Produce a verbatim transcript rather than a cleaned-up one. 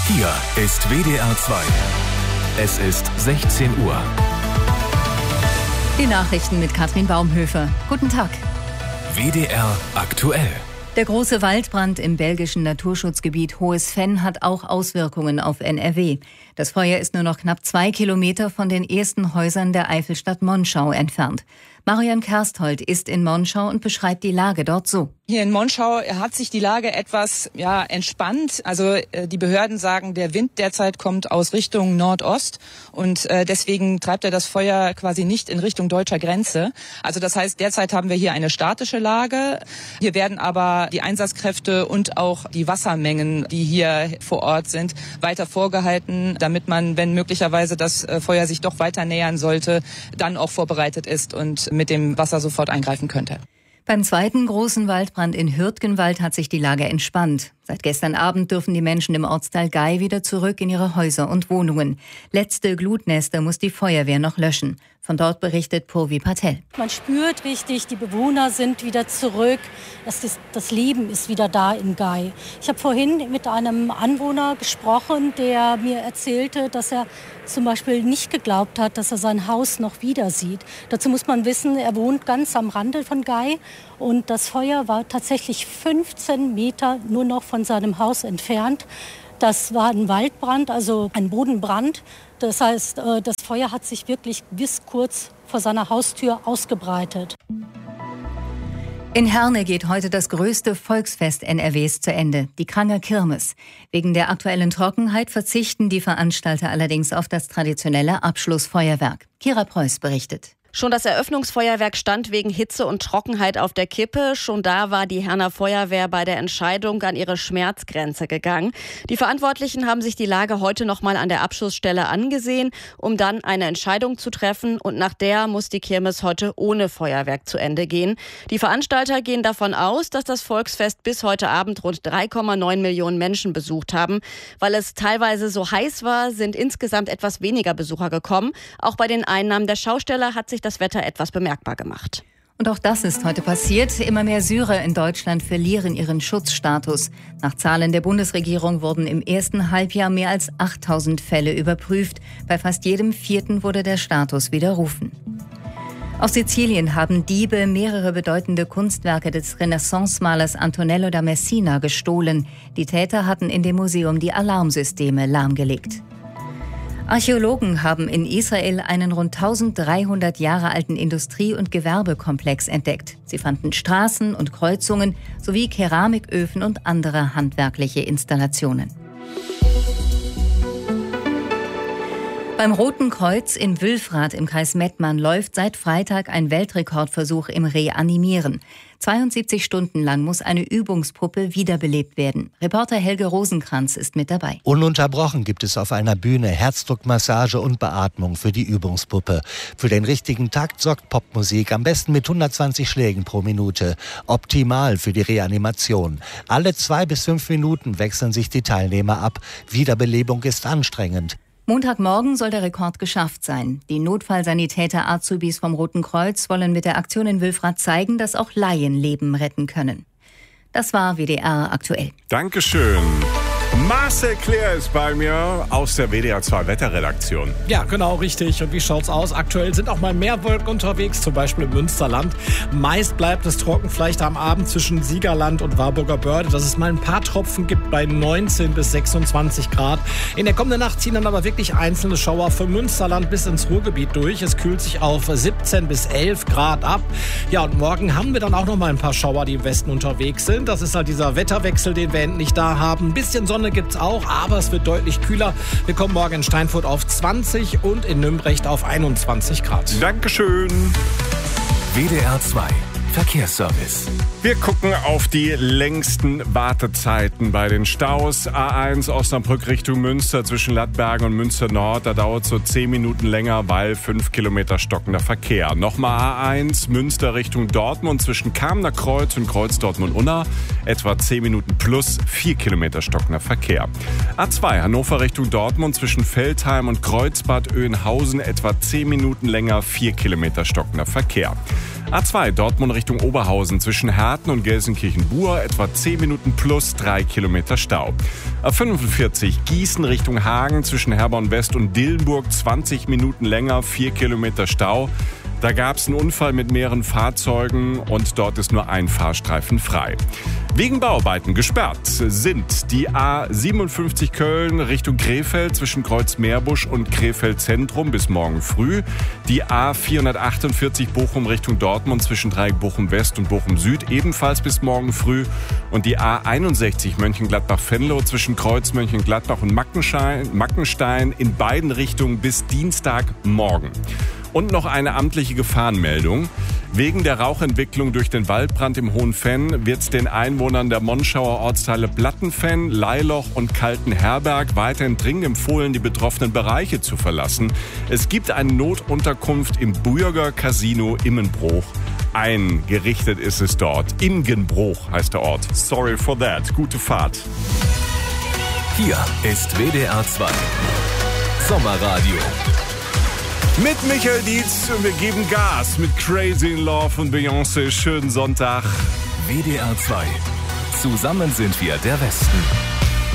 Hier ist W D R zwei. Es ist sechzehn Uhr. Die Nachrichten mit Katrin Baumhöfer. Guten Tag. W D R aktuell. Der große Waldbrand im belgischen Naturschutzgebiet Hohes Venn hat auch Auswirkungen auf N R W. Das Feuer ist nur noch knapp zwei Kilometer von den ersten Häusern der Eifelstadt Monschau entfernt. Marion Kersthold ist in Monschau und beschreibt die Lage dort so. Hier in Monschau hat sich die Lage etwas ja, entspannt. Also äh, die Behörden sagen, der Wind derzeit kommt aus Richtung Nordost und äh, deswegen treibt er das Feuer quasi nicht in Richtung deutscher Grenze. Also das heißt, derzeit haben wir hier eine statische Lage. Hier werden aber die Einsatzkräfte und auch die Wassermengen, die hier vor Ort sind, weiter vorgehalten, damit man, wenn möglicherweise das äh, Feuer sich doch weiter nähern sollte, dann auch vorbereitet ist und mit dem Wasser sofort eingreifen könnte. Beim zweiten großen Waldbrand in Hürtgenwald hat sich die Lage entspannt. Seit gestern Abend dürfen die Menschen im Ortsteil Gay wieder zurück in ihre Häuser und Wohnungen. Letzte Glutnester muss die Feuerwehr noch löschen. Von dort berichtet Purvi Patel. Man spürt richtig, die Bewohner sind wieder zurück. Das, ist, das Leben ist wieder da in Gay. Ich habe vorhin mit einem Anwohner gesprochen, der mir erzählte, dass er zum Beispiel nicht geglaubt hat, dass er sein Haus noch wieder sieht. Dazu muss man wissen, er wohnt ganz am Rande von Gay und das Feuer war tatsächlich fünfzehn Meter nur noch von seinem Haus entfernt. Das war ein Waldbrand, also ein Bodenbrand. Das heißt, das Feuer hat sich wirklich bis kurz vor seiner Haustür ausgebreitet. In Herne geht heute das größte Volksfest N R Ws zu Ende, die Kranger Kirmes. Wegen der aktuellen Trockenheit verzichten die Veranstalter allerdings auf das traditionelle Abschlussfeuerwerk. Kira Preuß berichtet. Schon das Eröffnungsfeuerwerk stand wegen Hitze und Trockenheit auf der Kippe. Schon da war die Herner Feuerwehr bei der Entscheidung an ihre Schmerzgrenze gegangen. Die Verantwortlichen haben sich die Lage heute noch mal an der Abschussstelle angesehen, um dann eine Entscheidung zu treffen. Und nach der muss die Kirmes heute ohne Feuerwerk zu Ende gehen. Die Veranstalter gehen davon aus, dass das Volksfest bis heute Abend rund drei Komma neun Millionen Menschen besucht haben. Weil es teilweise so heiß war, sind insgesamt etwas weniger Besucher gekommen. Auch bei den Einnahmen der Schausteller hat sich das Wetter etwas bemerkbar gemacht. Und auch das ist heute passiert. Immer mehr Syrer in Deutschland verlieren ihren Schutzstatus. Nach Zahlen der Bundesregierung wurden im ersten Halbjahr mehr als achttausend Fälle überprüft. Bei fast jedem vierten wurde der Status widerrufen. Auf Sizilien haben Diebe mehrere bedeutende Kunstwerke des Renaissance-Malers Antonello da Messina gestohlen. Die Täter hatten in dem Museum die Alarmsysteme lahmgelegt. Archäologen haben in Israel einen rund eintausenddreihundert Jahre alten Industrie- und Gewerbekomplex entdeckt. Sie fanden Straßen und Kreuzungen sowie Keramiköfen und andere handwerkliche Installationen. Beim Roten Kreuz in Wülfrath im Kreis Mettmann läuft seit Freitag ein Weltrekordversuch im Reanimieren. zweiundsiebzig Stunden lang muss eine Übungspuppe wiederbelebt werden. Reporter Helge Rosenkranz ist mit dabei. Ununterbrochen gibt es auf einer Bühne Herzdruckmassage und Beatmung für die Übungspuppe. Für den richtigen Takt sorgt Popmusik, am besten mit hundertzwanzig Schlägen pro Minute. Optimal für die Reanimation. Alle zwei bis fünf Minuten wechseln sich die Teilnehmer ab. Wiederbelebung ist anstrengend. Montagmorgen soll der Rekord geschafft sein. Die Notfallsanitäter Azubis vom Roten Kreuz wollen mit der Aktion in Wülfrath zeigen, dass auch Laien Leben retten können. Das war W D R aktuell. Dankeschön. Marcel Claire ist bei mir aus der W D R zwei Wetterredaktion. Ja, genau, richtig. Und wie schaut's aus? Aktuell sind auch mal mehr Wolken unterwegs, zum Beispiel im Münsterland. Meist bleibt es trocken, vielleicht am Abend zwischen Siegerland und Warburger Börde, dass es mal ein paar Tropfen gibt bei neunzehn bis sechsundzwanzig Grad. In der kommenden Nacht ziehen dann aber wirklich einzelne Schauer vom Münsterland bis ins Ruhrgebiet durch. Es kühlt sich auf siebzehn bis elf Grad ab. Ja, und morgen haben wir dann auch noch mal ein paar Schauer, die im Westen unterwegs sind. Das ist halt dieser Wetterwechsel, den wir endlich da haben. Ein bisschen Sonne gibt's auch, aber es wird deutlich kühler. Wir kommen morgen in Steinfurt auf zwanzig und in Nümbrecht auf einundzwanzig Grad. Dankeschön. W D R zwei Verkehrsservice. Wir gucken auf die längsten Wartezeiten bei den Staus. A eins Osnabrück Richtung Münster zwischen Lattbergen und Münster Nord. Da dauert es so zehn Minuten länger, weil fünf Kilometer stockender Verkehr. Nochmal A eins Münster Richtung Dortmund zwischen Kamener Kreuz und Kreuz Dortmund-Unna. Etwa zehn Minuten plus vier Kilometer stockender Verkehr. A zwei Hannover Richtung Dortmund zwischen Veltheim und Kreuzbad Oeynhausen. Etwa zehn Minuten länger, vier Kilometer stockender Verkehr. A zwei Dortmund Richtung Oberhausen zwischen Herten und Gelsenkirchen-Buhr etwa zehn Minuten plus drei Kilometer Stau. A fünfundvierzig Gießen Richtung Hagen zwischen Herborn West und Dillenburg zwanzig Minuten länger, vier Kilometer Stau. Da gab es einen Unfall mit mehreren Fahrzeugen und dort ist nur ein Fahrstreifen frei. Wegen Bauarbeiten gesperrt sind die A siebenundfünfzig Köln Richtung Krefeld zwischen Kreuz-Meerbusch und Krefeld Zentrum bis morgen früh. Die A vierhundertachtundvierzig Bochum Richtung Dortmund zwischen Dreieck Bochum West und Bochum Süd ebenfalls bis morgen früh. Und die A einundsechzig Mönchengladbach-Venlo zwischen Kreuz Mönchengladbach und Mackenstein, Mackenstein in beiden Richtungen bis Dienstagmorgen. Und noch eine amtliche Gefahrenmeldung. Wegen der Rauchentwicklung durch den Waldbrand im Hohen Venn wird es den Einwohnern der Monschauer Ortsteile Plattenfenn, Leiloch und Kaltenherberg weiterhin dringend empfohlen, die betroffenen Bereiche zu verlassen. Es gibt eine Notunterkunft im Bürger Casino Immenbruch. Eingerichtet ist es dort. Ingenbruch heißt der Ort. Sorry for that. Gute Fahrt. Hier ist W D R zwei Sommerradio. Mit Michael Dietz und wir geben Gas mit Crazy in Love und Beyoncé. Schönen Sonntag. W D R zwei. Zusammen sind wir der Westen.